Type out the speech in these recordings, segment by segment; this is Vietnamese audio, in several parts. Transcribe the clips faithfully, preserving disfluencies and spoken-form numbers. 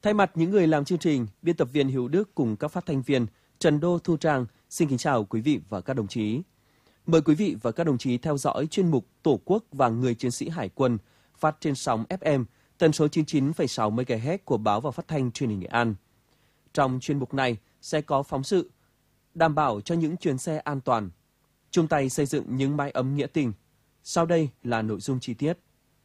Thay mặt những người làm chương trình, biên tập viên Hiếu Đức cùng các phát thanh viên Trần Đô, Thu Trang xin kính chào quý vị và các đồng chí. Mời quý vị và các đồng chí theo dõi chuyên mục Tổ quốc và Người chiến sĩ Hải quân phát trên sóng ép em tần số chín mươi chín phẩy sáu mê ga héc của Báo và Phát thanh Truyền hình Nghệ An. Trong chuyên mục này sẽ có phóng sự đảm bảo cho những chuyến xe an toàn, chung tay xây dựng những mái ấm nghĩa tình. Sau đây là nội dung chi tiết.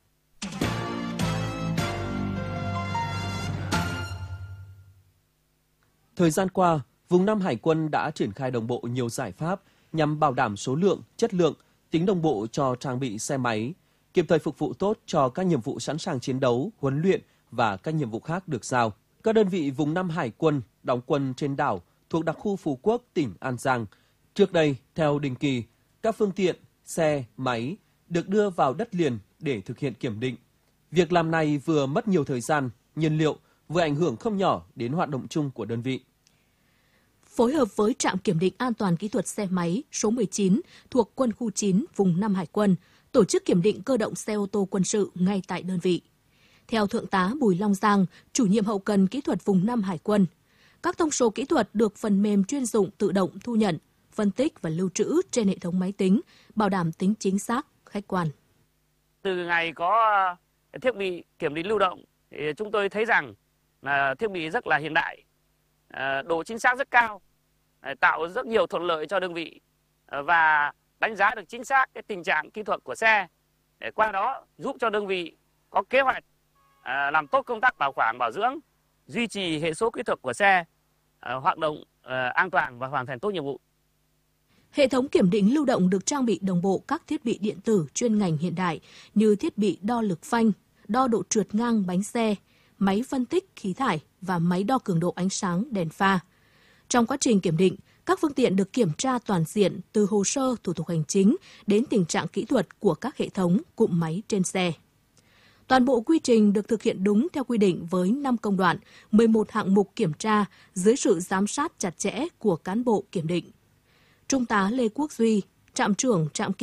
Thời gian qua, vùng năm Hải quân đã triển khai đồng bộ nhiều giải pháp nhằm bảo đảm số lượng, chất lượng, tính đồng bộ cho trang bị xe máy, kịp thời phục vụ tốt cho các nhiệm vụ sẵn sàng chiến đấu, huấn luyện và các nhiệm vụ khác được giao. Các đơn vị vùng năm Hải quân đóng quân trên đảo thuộc đặc khu Phú Quốc, tỉnh An Giang. Trước đây, theo định kỳ, các phương tiện, xe, máy được đưa vào đất liền để thực hiện kiểm định. Việc làm này vừa mất nhiều thời gian, nhiên liệu, vừa ảnh hưởng không nhỏ đến hoạt động chung của đơn vị. Phối hợp với trạm kiểm định an toàn kỹ thuật xe máy số mười chín thuộc quân khu chín vùng năm Hải quân, tổ chức kiểm định cơ động xe ô tô quân sự ngay tại đơn vị. Theo Thượng tá Bùi Long Giang, chủ nhiệm hậu cần kỹ thuật vùng năm Hải quân, các thông số kỹ thuật được phần mềm chuyên dụng tự động thu nhận, phân tích và lưu trữ trên hệ thống máy tính, bảo đảm tính chính xác, khách quan. Từ ngày có thiết bị kiểm định lưu động, thì chúng tôi thấy rằng là thiết bị rất là hiện đại, độ chính xác rất cao, tạo rất nhiều thuận lợi cho đơn vị và đánh giá được chính xác cái tình trạng kỹ thuật của xe, để qua đó giúp cho đơn vị có kế hoạch làm tốt công tác bảo quản bảo dưỡng, duy trì hệ số kỹ thuật của xe hoạt động an toàn và hoàn thành tốt nhiệm vụ. Hệ thống kiểm định lưu động được trang bị đồng bộ các thiết bị điện tử chuyên ngành hiện đại như thiết bị đo lực phanh, đo độ trượt ngang bánh xe, máy phân tích khí thải và máy đo cường độ ánh sáng đèn pha. Trong quá trình kiểm định, các phương tiện được kiểm tra toàn diện từ hồ sơ thủ tục hành chính đến tình trạng kỹ thuật của các hệ thống cụm máy trên xe. Toàn bộ quy trình được thực hiện đúng theo quy định với năm công đoạn, mười một hạng mục kiểm tra dưới sự giám sát chặt chẽ của cán bộ kiểm định. Trung tá Lê Quốc Duy, trạm trưởng trạm kiểm